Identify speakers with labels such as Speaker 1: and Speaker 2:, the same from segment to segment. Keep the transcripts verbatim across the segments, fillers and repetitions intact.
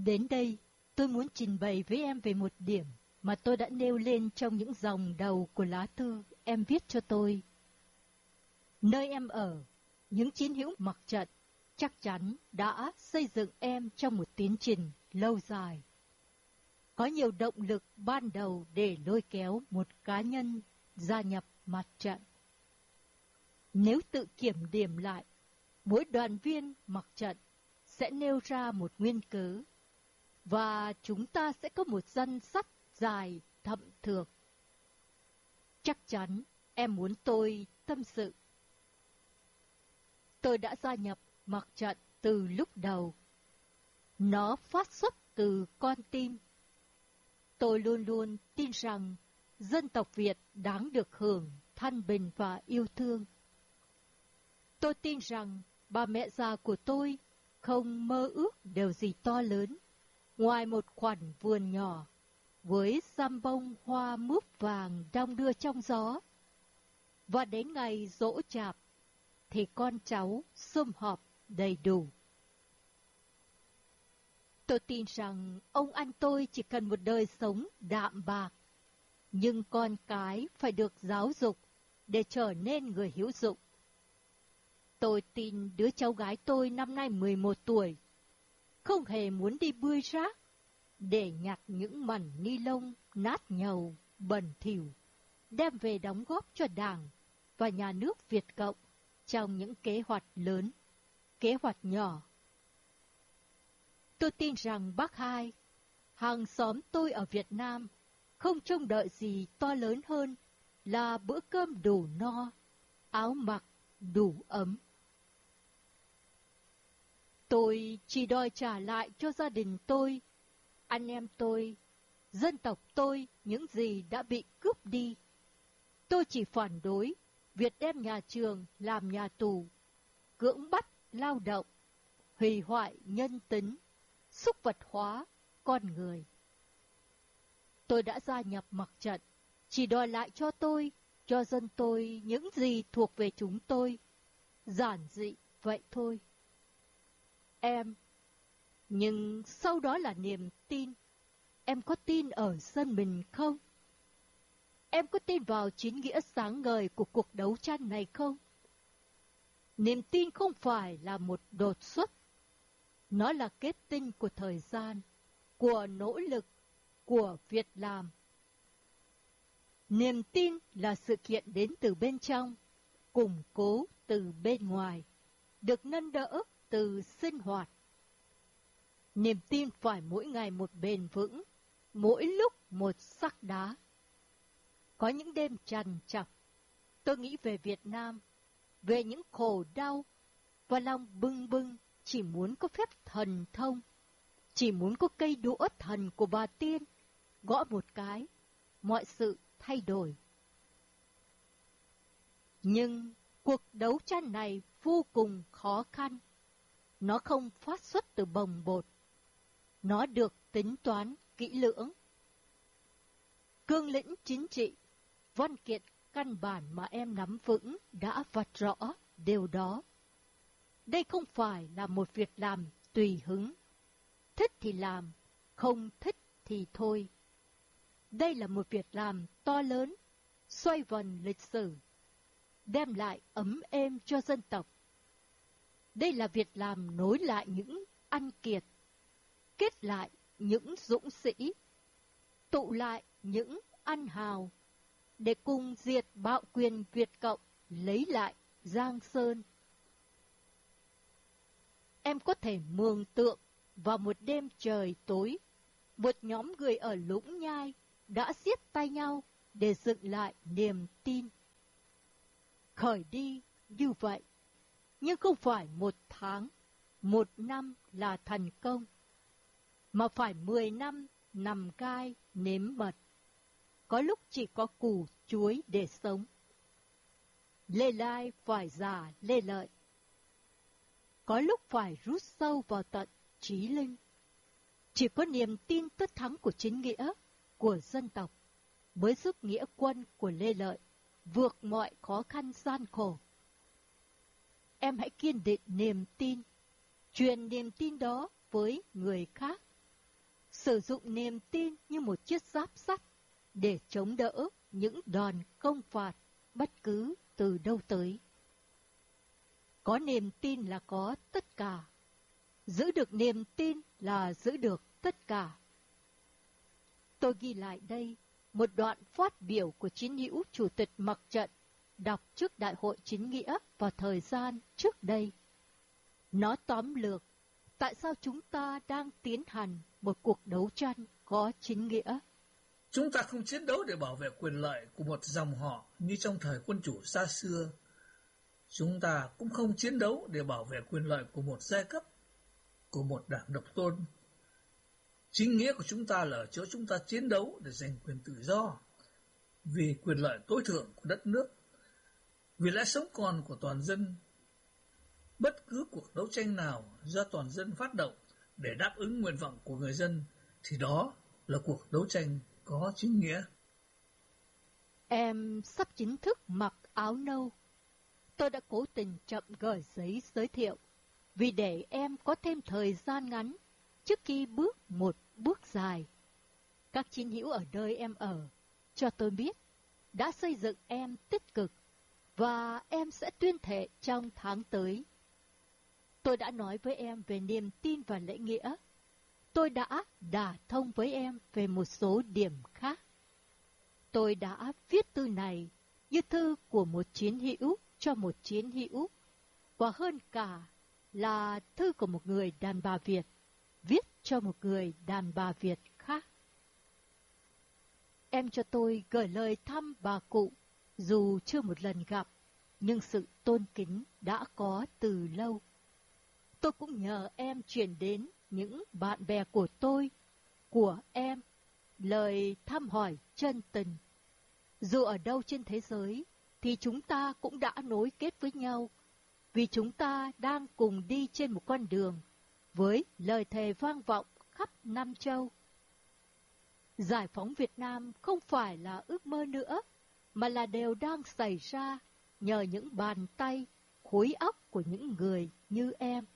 Speaker 1: Đến đây, tôi muốn trình bày với em về một điểm mà tôi đã nêu lên trong những dòng đầu của lá thư em viết cho tôi. Nơi em ở, những chiến hữu mặt trận chắc chắn đã xây dựng em trong một tiến trình lâu dài. Có nhiều động lực ban đầu để lôi kéo một cá nhân gia nhập mặt trận. Nếu tự kiểm điểm lại, mỗi đoàn viên mặt trận sẽ nêu ra một nguyên cớ, và chúng ta sẽ có một danh sách dài thậm thược. Chắc chắn em muốn tôi tâm sự. Tôi đã gia nhập mặt trận từ lúc đầu. Nó phát xuất từ con tim. Tôi luôn luôn tin rằng dân tộc Việt đáng được hưởng thanh bình và yêu thương. Tôi tin rằng bà mẹ già của tôi không mơ ước điều gì to lớn ngoài một khoảnh vườn nhỏ với răm bông hoa mướp vàng đong đưa trong gió. Và đến ngày giỗ chạp thì con cháu sum họp đầy đủ. Tôi tin rằng ông anh tôi chỉ cần một đời sống đạm bạc, nhưng con cái phải được giáo dục để trở nên người hữu dụng. Tôi tin đứa cháu gái tôi năm nay mười một tuổi, không hề muốn đi bươi rác để nhặt những mảnh ni lông nát nhầu, bẩn thỉu, đem về đóng góp cho Đảng và nhà nước Việt Cộng trong những kế hoạch lớn, kế hoạch nhỏ. Tôi tin rằng bác Hai, hàng xóm tôi ở Việt Nam, không trông đợi gì to lớn hơn là bữa cơm đủ no, áo mặc đủ ấm. Tôi chỉ đòi trả lại cho gia đình tôi, anh em tôi, dân tộc tôi những gì đã bị cướp đi. Tôi chỉ phản đối việc đem nhà trường làm nhà tù, cưỡng bắt lao động, hủy hoại nhân tính, súc vật hóa con người. Tôi đã gia nhập mặt trận, chỉ đòi lại cho tôi, cho dân tôi những gì thuộc về chúng tôi. Giản dị vậy thôi. Em, nhưng sau đó là niềm tin. Em có tin ở dân mình không? Em có tin vào chính nghĩa sáng ngời của cuộc đấu tranh này không? Niềm tin không phải là một đột xuất. Nó là kết tinh của thời gian, của nỗ lực, của việc làm. Niềm tin là sự kiện đến từ bên trong, củng cố từ bên ngoài, được nâng đỡ từ sinh hoạt. Niềm tin phải mỗi ngày một bền vững, mỗi lúc một sắc đá. Có những đêm trằn trọc, tôi nghĩ về Việt Nam, về những khổ đau, và lòng bâng bâng chỉ muốn có phép thần thông, chỉ muốn có cây đũa thần của bà Tiên, gõ một cái, mọi sự thay đổi. Nhưng cuộc đấu tranh này vô cùng khó khăn. Nó không phát xuất từ bồng bột. Nó được tính toán kỹ lưỡng. Cương lĩnh chính trị, văn kiện căn bản mà em nắm vững đã vạch rõ điều đó. Đây không phải là một việc làm tùy hứng. Thích thì làm, không thích thì thôi. Đây là một việc làm to lớn, xoay vần lịch sử, đem lại ấm êm cho dân tộc. Đây là việc làm nối lại những anh kiệt, kết lại những dũng sĩ, tụ lại những anh hào, để cùng diệt bạo quyền Việt Cộng, lấy lại Giang Sơn. Em có thể mường tượng vào một đêm trời tối, một nhóm người ở Lũng Nhai đã siết tay nhau để dựng lại niềm tin. Khởi đi như vậy, nhưng không phải một tháng, một năm là thành công, mà phải mười năm nằm gai nếm mật. Có lúc chỉ có củ chuối để sống. Lê Lai phải giả Lê Lợi. Có lúc phải rút sâu vào tận trí linh. Chỉ có niềm tin tất thắng của chính nghĩa, của dân tộc, mới giúp nghĩa quân của Lê Lợi vượt mọi khó khăn gian khổ. Em hãy kiên định niềm tin, truyền niềm tin đó với người khác, sử dụng niềm tin như một chiếc giáp sắt để chống đỡ những đòn công phạt bất cứ từ đâu tới. Có niềm tin là có tất cả. Giữ được niềm tin là giữ được tất cả. Tôi ghi lại đây một đoạn phát biểu của chiến hữu Chủ tịch Mặt trận đọc trước Đại hội Chính nghĩa vào thời gian trước đây. Nó tóm lược tại sao chúng ta đang tiến hành một cuộc đấu tranh có chính nghĩa.
Speaker 2: Chúng ta không chiến đấu để bảo vệ quyền lợi của một dòng họ như trong thời quân chủ xa xưa. Chúng ta cũng không chiến đấu để bảo vệ quyền lợi của một giai cấp, của một đảng độc tôn. Chính nghĩa của chúng ta là ở chỗ chúng ta chiến đấu để giành quyền tự do, vì quyền lợi tối thượng của đất nước, vì lẽ sống còn của toàn dân. Bất cứ cuộc đấu tranh nào do toàn dân phát động để đáp ứng nguyện vọng của người dân thì đó là cuộc đấu tranh có chính nghĩa.
Speaker 1: Em sắp chính thức mặc áo nâu. Tôi đã cố tình chậm gửi giấy giới thiệu, vì để em có thêm thời gian ngắn trước khi bước một bước dài. Các chiến hữu ở nơi em ở cho tôi biết đã xây dựng em tích cực, và em sẽ tuyên thệ trong tháng tới. Tôi đã nói với em về niềm tin và lễ nghĩa. Tôi đã đả thông với em về một số điểm khác. Tôi đã viết thư này như thư của một chiến hữu cho một chiến hữu, và hơn cả là thư của một người đàn bà Việt viết cho một người đàn bà Việt khác. Em cho tôi gửi lời thăm bà cụ, dù chưa một lần gặp, nhưng sự tôn kính đã có từ lâu. Tôi cũng nhờ em chuyển đến những bạn bè của tôi, của em, lời thăm hỏi chân tình. Dù ở đâu trên thế giới, thì chúng ta cũng đã nối kết với nhau, vì chúng ta đang cùng đi trên một con đường, với lời thề vang vọng khắp năm châu. Giải phóng Việt Nam không phải là ước mơ nữa, mà là điều đang xảy ra nhờ những bàn tay, khối óc của những người như em.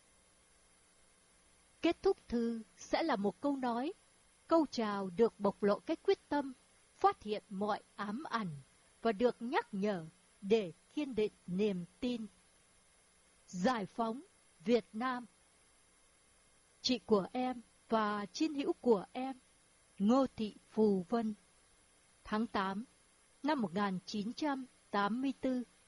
Speaker 1: Kết thúc thư sẽ là một câu nói, câu chào được bộc lộ cái quyết tâm, phát hiện mọi ám ảnh và được nhắc nhở để kiên định niềm tin. Giải phóng Việt Nam. Chị của em và chiến hữu của em, Ngô Thị Phù Vân. Tháng tám năm một nghìn chín trăm tám mươi tư.